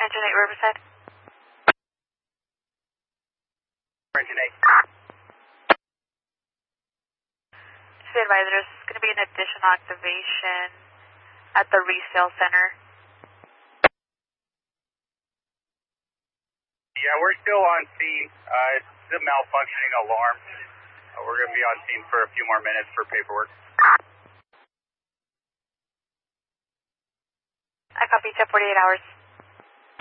Engine 8 Riverside. Engine 8. Just be advised, there's going to be an additional activation at the resale center. Yeah, we're still on scene. It's a malfunctioning alarm. We're going to be on scene for a few more minutes for paperwork. I copy, 48 hours.